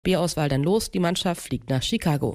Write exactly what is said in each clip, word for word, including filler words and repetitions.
B-Auswahl dann los, die Mannschaft fliegt nach Chicago.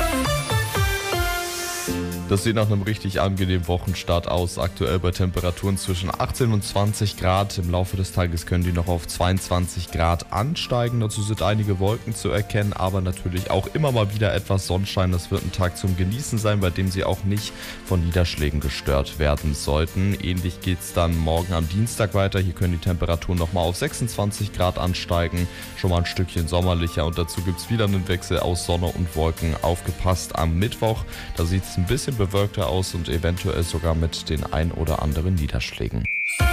Das sieht nach einem richtig angenehmen Wochenstart aus. Aktuell bei Temperaturen zwischen achtzehn und zwanzig Grad. Im Laufe des Tages können die noch auf zweiundzwanzig Grad ansteigen. Dazu sind einige Wolken zu erkennen, aber natürlich auch immer mal wieder etwas Sonnenschein. Das wird ein Tag zum Genießen sein, bei dem sie auch nicht von Niederschlägen gestört werden sollten. Ähnlich geht es dann morgen am Dienstag weiter. Hier können die Temperaturen nochmal auf sechsundzwanzig Grad ansteigen. Schon mal ein Stückchen sommerlicher und dazu gibt es wieder einen Wechsel aus Sonne und Wolken. Aufgepasst am Mittwoch. Da sieht es ein bisschen bewölkter aus und eventuell sogar mit den ein oder anderen Niederschlägen.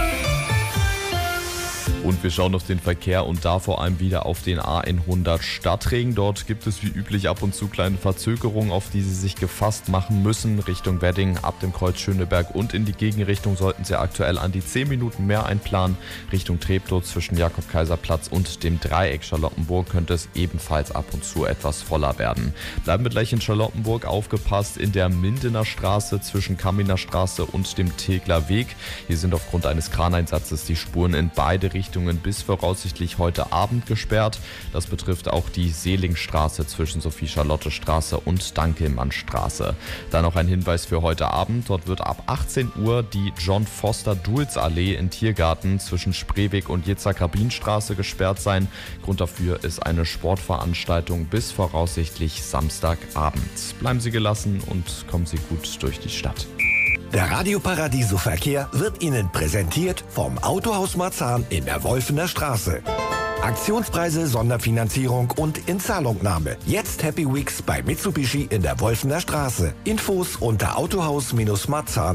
Und wir schauen auf den Verkehr und da vor allem wieder auf den A hundert Stadtring. Dort gibt es wie üblich ab und zu kleine Verzögerungen, auf die Sie sich gefasst machen müssen. Richtung Wedding, ab dem Kreuz Schöneberg und in die Gegenrichtung sollten Sie aktuell an die zehn Minuten mehr einplanen. Richtung Treptow zwischen Jakob-Kaiser-Platz und dem Dreieck Charlottenburg könnte es ebenfalls ab und zu etwas voller werden. Bleiben wir gleich in Charlottenburg, aufgepasst in der Mindener Straße zwischen Kaminer Straße und dem Tegler Weg. Hier sind aufgrund eines Kraneinsatzes die Spuren in beide Richtungen bis voraussichtlich heute Abend gesperrt. Das betrifft auch die Seelingstraße zwischen Sophie-Charlotte-Straße und Dankelmann-Straße. Dann noch ein Hinweis für heute Abend. Dort wird ab achtzehn Uhr die John-Foster-Duels-Allee in Tiergarten zwischen Spreeweg und Jitzak-Rabin-Straße gesperrt sein. Grund dafür ist eine Sportveranstaltung bis voraussichtlich Samstagabend. Bleiben Sie gelassen und kommen Sie gut durch die Stadt. Der Radio Paradiso Verkehr wird Ihnen präsentiert vom Autohaus Marzahn in der Wolfener Straße. Aktionspreise, Sonderfinanzierung und Inzahlungnahme. Jetzt Happy Weeks bei Mitsubishi in der Wolfener Straße. Infos unter autohaus Bindestrich marzahn